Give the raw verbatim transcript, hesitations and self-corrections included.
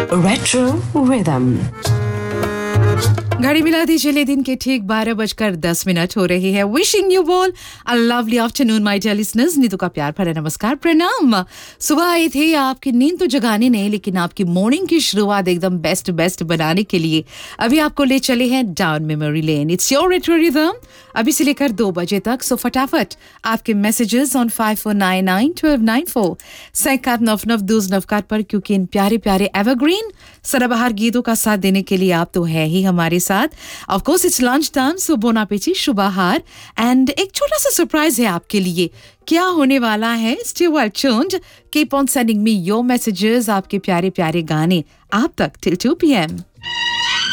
Retro Rhythm. घड़ी मिला दी चले दिन के ठीक बारह बजकर दस मिनट हो रही है. Wishing you all a lovely afternoon my dear listeners. Neetu का प्यार भरा नमस्कार, प्रणाम. सुबह आई थी आपकी नींद तो जगाने नहीं, लेकिन आपकी मॉर्निंग की शुरुआत एकदम बेस्ट बेस्ट बनाने के लिए अभी आपको ले चले हैं down memory lane. It's your retro rhythm अभी से लेकर दो बजे तक. सो फटाफट आपके messages on five four nine nine twelve nine four सैकात enough enough Dooj नफकार पर, क्योंकि इन प्यारे प्यारे एवरग्रीन सदाबहार गीतों का साथ देने के लिए आप तो है ही हमारे साथ. Of course it's lunch time, so bone एपेटी, शुभ आहार. एंड एक छोटा सा सरप्राइज है आपके लिए. क्या होने वाला है? Stay well tuned, keep on sending me your messages. आपके प्यारे प्यारे गाने आप तक टिल टू पी एम.